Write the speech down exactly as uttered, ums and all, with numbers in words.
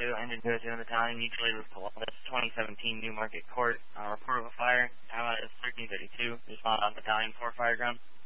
two, engine two oh two in the battalion, mutually report. That's twenty seventeen Newmarket Court. Uh, report of a fire. Time out is thirteen thirty-two. Respond on battalion four fire ground.